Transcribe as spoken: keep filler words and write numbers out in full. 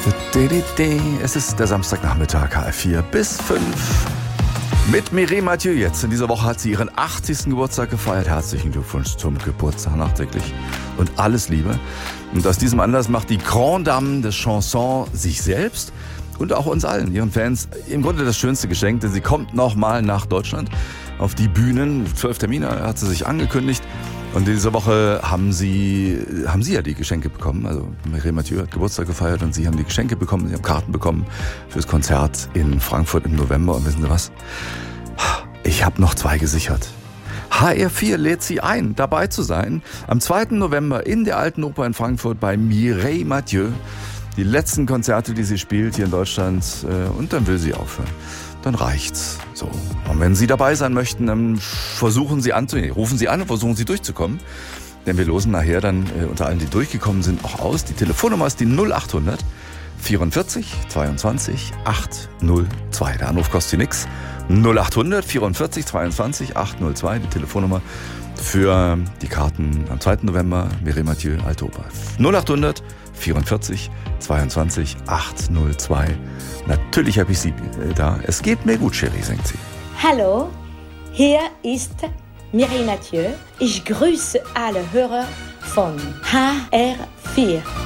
Es ist der Samstagnachmittag, H F vier bis fünf. Mit Mireille Mathieu jetzt. In dieser Woche hat sie ihren achtzigsten Geburtstag gefeiert. Herzlichen Glückwunsch zum Geburtstag nachträglich und alles Liebe. Und aus diesem Anlass macht die Grande Dame des Chansons sich selbst und auch uns allen, ihren Fans, im Grunde das schönste Geschenk, denn sie kommt nochmal nach Deutschland auf die Bühnen. Zwölf Termine hat sie sich angekündigt. Und in dieser Woche haben sie, haben sie ja die Geschenke bekommen. Also Mireille Mathieu hat Geburtstag gefeiert und sie haben die Geschenke bekommen. Sie haben Karten bekommen fürs Konzert in Frankfurt im November. Und wissen Sie was? Ich habe noch zwei gesichert. H R vier lädt Sie ein, dabei zu sein. Am zweiten November in der Alten Oper in Frankfurt bei Mireille Mathieu. Die letzten Konzerte, die sie spielt hier in Deutschland. Und dann will sie aufhören. Dann reicht's. So. Und wenn Sie dabei sein möchten, dann versuchen Sie anzunehmen. Rufen Sie an und versuchen Sie durchzukommen. Denn wir losen nachher dann äh, unter allen, die durchgekommen sind, auch aus. Die Telefonnummer ist die null acht hundert vierundvierzig zweiundzwanzig achthundertzwei. Der Anruf kostet Sie nix. null acht hundert vierundvierzig zweiundzwanzig achthundertzwei, die Telefonnummer für die Karten am zweiten November, Mireille Mathieu, Alte Oper. null acht hundert vierundvierzig zweiundzwanzig achthundertzwei. Natürlich habe ich Sie da. Es geht mir gut, Chérie, singt sie. Hallo, hier ist Mireille Mathieu. Ich grüße alle Hörer von H R vier.